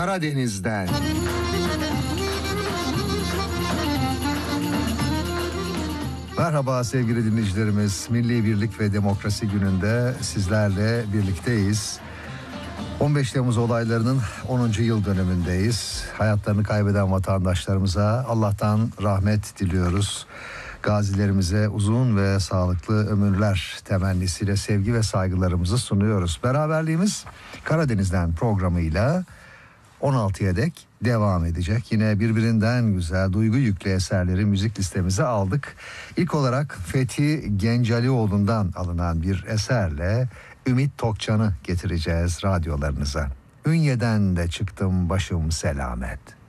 Karadeniz'den. Merhaba sevgili dinleyicilerimiz. Milli Birlik ve Demokrasi Günü'nde sizlerle birlikteyiz. 15 Temmuz olaylarının 10. yıl dönümündeyiz. Hayatlarını kaybeden vatandaşlarımıza Allah'tan rahmet diliyoruz. Gazilerimize uzun ve sağlıklı ömürler temennisiyle sevgi ve saygılarımızı sunuyoruz. Beraberliğimiz Karadeniz'den programıyla 16'ya dek devam edecek. Yine birbirinden güzel, duygu yüklü eserleri müzik listemize aldık. İlk olarak Fethi Gencalioğlu'ndan alınan bir eserle Ümit Tokcan'ı getireceğiz radyolarınıza. Ünye'den de çıktım başım selamet.